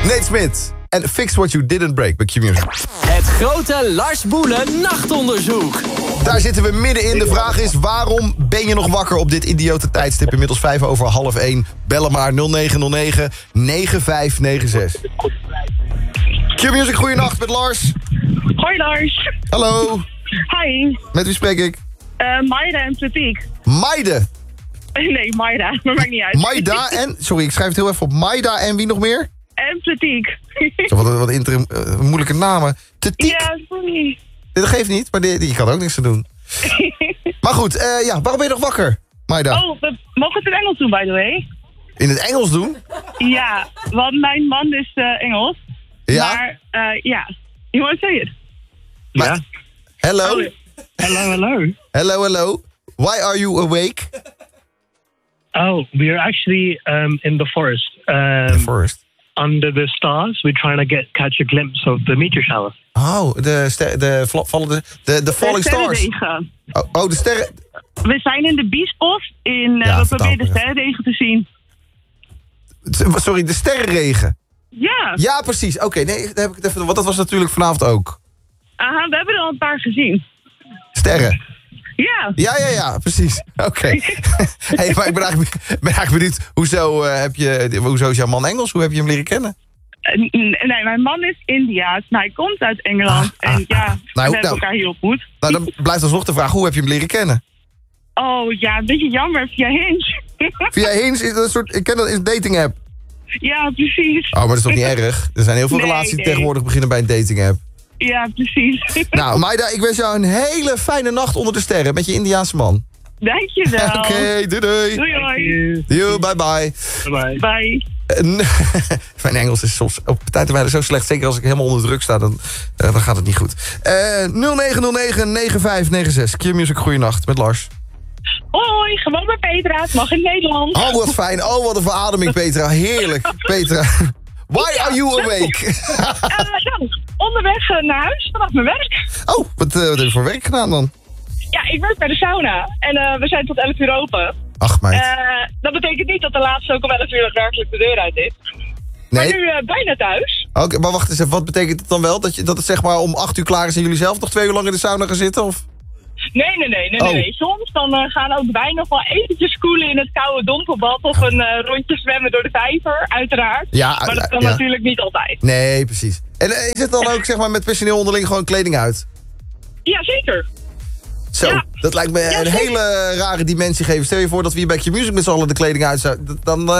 Nate Smith en Fix What You Didn't Break bij Q-Music. Het grote Lars Boelen nachtonderzoek. Daar zitten we middenin. De vraag is, waarom ben je nog wakker op dit idiote tijdstip? Inmiddels 1:05. Bellen maar 0909 9596. Q-Music, goeienacht met Lars. Hoi Lars. Hallo. Hi. Met wie spreek ik? Maida en Pratik. Maide. Nee, Maida. Maar maakt niet uit. Maida en... Sorry, ik schrijf het heel even op. Maida en wie nog meer? En Pratik. Zo, wat moeilijke namen. Tetiek? Ja, sorry. Dat geeft niet, maar die kan ook niks te doen. Maar goed, waarom ben je nog wakker, Maida? Oh, we mogen het in Engels doen, by the way. In het Engels doen? Ja, want mijn man is Engels. Ja? Maar, you want to say it? Maar, hello? Oh, hello. Hello. Why are you awake? Oh, we are actually in the forest. The forest? Under the stars. We're trying to catch a glimpse of the meteor shower. Oh, de falling stars. Oh, de sterren... We zijn in de Biesbos. We proberen de sterrenregen te zien. Sorry, de sterrenregen. Ja. Ja, precies. Oké, nee, daar heb ik het even... Want dat was natuurlijk vanavond ook. Aha, we hebben er al een paar gezien. Sterren. Ja. Ja, precies. Oké. Hey, maar ik ben eigenlijk benieuwd, hoezo is jouw man Engels? Hoe heb je hem leren kennen? Nee, mijn man is Indiaas, maar hij komt uit Engeland. We hebben elkaar hier ontmoet. Nou, dan blijft alsnog de vraag, hoe heb je hem leren kennen? Oh ja, een beetje jammer, via Hinge. Via Hinge is dat een soort, ik ken dat, is een dating app. Ja, precies. Oh, maar dat is toch niet erg? Er zijn heel veel relaties die tegenwoordig beginnen bij een dating app. Ja, precies. Nou, Maida, ik wens jou een hele fijne nacht onder de sterren met je Indiaanse man. Dankjewel. Oké, doei. Doei, bye. Bye. Mijn Engels is soms op tijd en wijle zo slecht. Zeker als ik helemaal onder druk sta, dan gaat het niet goed. 0909-9596. Q-Music, goeienacht met Lars. Hoi, gewoon met Petra. Het mag in Nederland. Oh, wat fijn. Oh, wat een verademing, Petra. Heerlijk, Petra. Why are you awake? Onderweg naar huis vanaf mijn werk. Oh, wat heb je voor werk gedaan dan? Ja, ik werk bij de sauna. En we zijn tot 11 uur open. Ach, meid. Dat betekent niet dat de laatste ook om 11 uur werkelijk de deur uit is. Nee? Maar nu bijna thuis. Oké, maar wacht eens even. Wat betekent het dan wel? Dat het zeg maar om 8 uur klaar is en jullie zelf nog 2 uur lang in de sauna gaan zitten? Of? Nee. Soms dan gaan ook wij nog wel eventjes koelen in het koude dompelbad. Of een rondje zwemmen door de vijver, uiteraard. Ja, maar dat kan natuurlijk niet altijd. Nee, precies. En is het dan ook zeg maar met personeel onderling gewoon kleding uit? Ja, zeker. Zo, dat lijkt me een hele rare dimensie geven. Stel je voor dat we hier bij Q-Music met z'n allen de kleding uit zouden.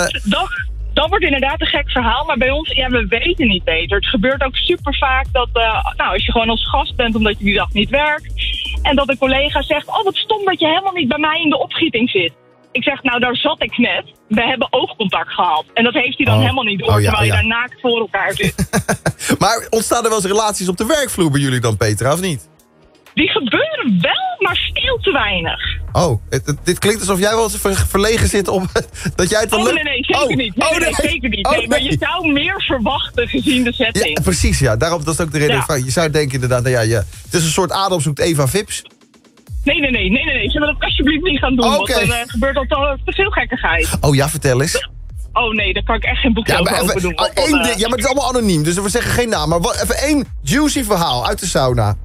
Dat wordt inderdaad een gek verhaal, maar bij ons, we weten niet beter. Het gebeurt ook super vaak dat, als je gewoon als gast bent omdat je die dag niet werkt. En dat een collega zegt, oh wat stom dat je helemaal niet bij mij in de opgieting zit. Ik zeg, nou daar zat ik net. We hebben oogcontact gehad. En dat heeft hij dan helemaal niet door, terwijl je daar naakt voor elkaar zit. Maar ontstaan er wel eens relaties op de werkvloer bij jullie dan, Petra, of niet? Die gebeuren wel, maar veel te weinig. Oh, dit klinkt alsof jij wel eens verlegen zit om dat jij het wel leuk... Nee, zeker niet. Zeker niet. Nee, maar je zou meer verwachten gezien de setting. Ja, precies, ja. Daarom, dat is ook de reden. Ja. Je zou denken inderdaad, het is een soort Adam zoekt Eva Vips. Nee. Zullen we dat alsjeblieft niet gaan doen? Want er gebeurt al te veel gekkigheid. Oh ja, vertel eens. Oh nee, daar kan ik echt geen boekje over doen. Ja, maar het is allemaal anoniem, dus we zeggen geen naam. Maar even 1 juicy verhaal uit de sauna.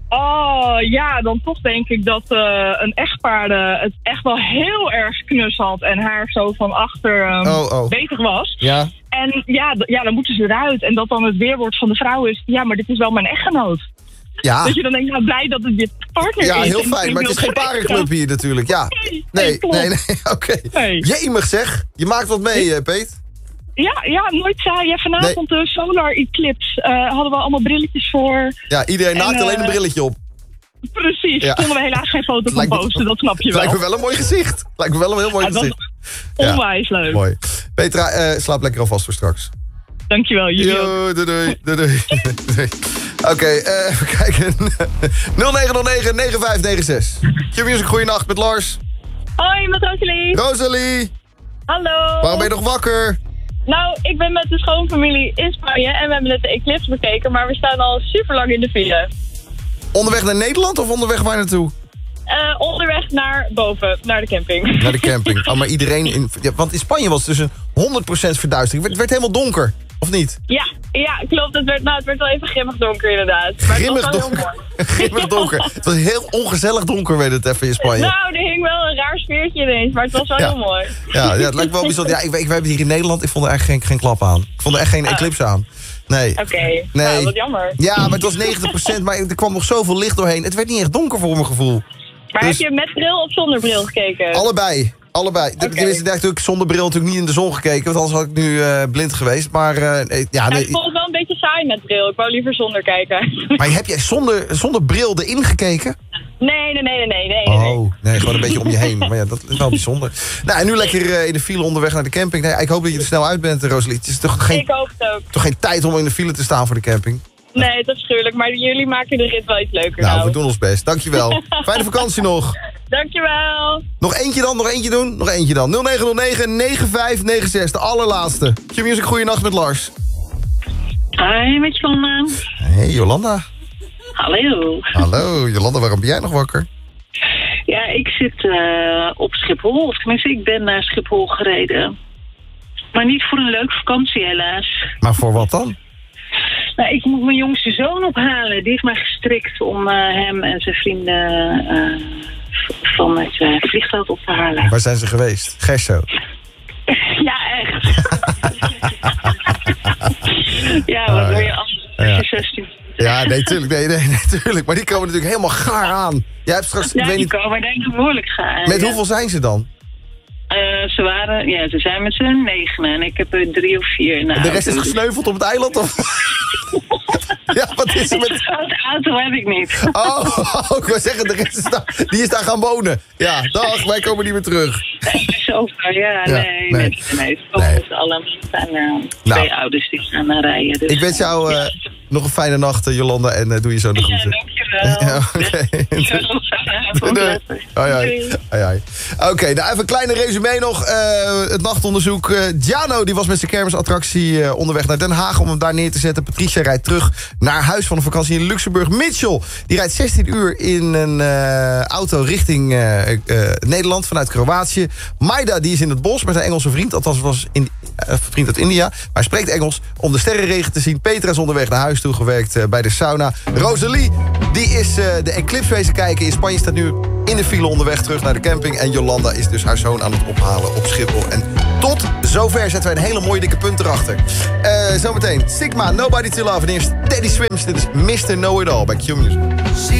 Oh ja, dan toch denk ik dat een echtpaar het echt wel heel erg knus had en haar zo van achter bezig was. Ja. En dan moeten ze eruit. En dat dan het weerwoord van de vrouw is, ja, maar dit is wel mijn echtgenoot. Ja. Dus je dan denkt, nou blij dat het je partner is. Ja, heel fijn, maar het is geen parenclub hier natuurlijk. Ja. Nee, oké. Jemig zeg, je maakt wat mee, Peet. Ja, nooit saai. Ja, vanavond de Solar Eclipse hadden we allemaal brilletjes voor. Ja, iedereen naakt alleen een brilletje op. Precies, konden we helaas geen foto van posten, dat snap je wel. Lijkt me wel een mooi gezicht. Lijkt me wel een heel mooi gezicht. Onwijs leuk. Mooi. Petra, slaap lekker alvast voor straks. Dankjewel, jullie ook. Doei. Oké, even kijken. 0909-9596. Q-Music, goeienacht met Lars. Hoi, met Rosalie. Rosalie. Hallo. Waarom ben je nog wakker? Nou, ik ben met de schoonfamilie in Spanje en we hebben net de eclipse bekeken, maar we staan al super lang in de file. Onderweg naar Nederland of onderweg waar naartoe? Onderweg naar boven, naar de camping. Naar de camping. Oh, maar iedereen... want in Spanje was het dus een 100% verduistering. Het werd helemaal donker. Of niet? Ja, klopt. Het werd wel even grimmig donker inderdaad. Maar Grimmig het was wel heel donker. mooi. Grimmig donker. Het was heel ongezellig donker, werd het even in Spanje. Nou, er hing wel een raar sfeertje ineens, maar het was wel Ja. heel mooi. Ja, het lijkt wel bijzonder. Ja, wij hebben hier in Nederland, ik vond er eigenlijk geen klap aan. Ik vond er echt geen eclipse aan. Nee. Oké, Nee. nou, wat jammer. Ja, maar het was 90%, maar er kwam nog zoveel licht doorheen. Het werd niet echt donker voor mijn gevoel. Maar Dus- heb je met bril of zonder bril gekeken? Allebei. Tenminste, ik heb natuurlijk zonder bril natuurlijk niet in de zon gekeken. Want anders had ik nu blind geweest. Maar nee, ja, Ik nee. vond het wel een beetje saai met bril. Ik wou liever zonder kijken. Maar heb jij zonder bril erin gekeken? Nee. Oh, nee, gewoon een beetje om je heen. Maar ja, dat is wel bijzonder. Nou, en nu lekker in de file onderweg naar de camping. Nee, ik hoop dat je er snel uit bent, Rosalie. Het is Ik hoop het ook. toch geen tijd om in de file te staan voor de camping? Nee, het is afschuwelijk. Maar jullie maken de rit wel iets leuker Nou, we doen ons best. Dankjewel. Fijne vakantie nog. Dankjewel. Nog eentje dan, nog eentje doen? Nog eentje dan. 0909-9596, de allerlaatste. Q-Music, goeienacht met Lars. Hi, met Jolanda. Hey, Jolanda. Hallo. Hallo, Jolanda, waarom ben jij nog wakker? Ja, ik zit op Schiphol. Of tenminste, ik ben naar Schiphol gereden. Maar niet voor een leuke vakantie, helaas. Maar voor wat dan? Nou, ik moet mijn jongste zoon ophalen. Die heeft mij gestrikt om hem en zijn vrienden van het vliegveld op te halen. Waar zijn ze geweest? Gerso. Ja, echt. Ja, wat wil je anders? Ja. Als je 16 Ja, nee, tuurlijk. Nee, tuurlijk. Maar die komen natuurlijk helemaal gaar aan. Jij hebt straks, ik Ja, weet die niet, komen denk ik behoorlijk gaan. met ja. hoeveel zijn ze dan? Ze zijn met z'n 9 en ik heb er 3 of 4 in de En de rest is auto. gesneuveld op het eiland? Of? Ja, wat is er met... De auto heb ik niet. Oh, ik wou zeggen, de rest is die is daar gaan wonen. Ja, dag, wij komen niet meer terug. Zover, ja, Ja, nee. nee. Nee. Nee. Met z'n allen staan twee ouders die gaan rijden. Dus, Ik wens jou nog een fijne nacht, Jolanda, en doe je zo de Ja, groeten. dankjewel. Ja, oké. Doei. Hoi, hoi. Hoi, hoi. Oké, nou even een kleine resume nog. Het nachtonderzoek. Giano die was met zijn kermisattractie onderweg naar Den Haag om hem daar neer te zetten. Patricia rijdt terug naar huis van een vakantie in Luxemburg. Mitchell die rijdt 16 uur in een auto richting Nederland vanuit Kroatië. Maida die is in het bos met een Engelse vriend. Althans was vriend uit India. Maar hij spreekt Engels om de sterrenregen te zien. Petra is onderweg naar huis toe gewerkt bij de sauna. Rosalie die is de eclipse wezen kijken in Spanje. Staat nu in de file onderweg terug naar de camping. En Jolanda is dus haar zoon aan het ophalen op Schiphol. En tot zover zetten wij een hele mooie dikke punt erachter. Zometeen Sigma, Nobody to Love. En eerst Teddy Swims. Dit is Mr. Know It All bij Q Music.